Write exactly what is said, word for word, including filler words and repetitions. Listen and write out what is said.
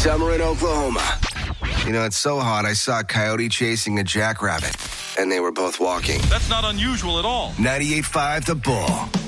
Summer in Oklahoma. You know, it's so hot, I saw a coyote chasing a jackrabbit, and they were both walking. That's not unusual at all. ninety-eight point five The Bull.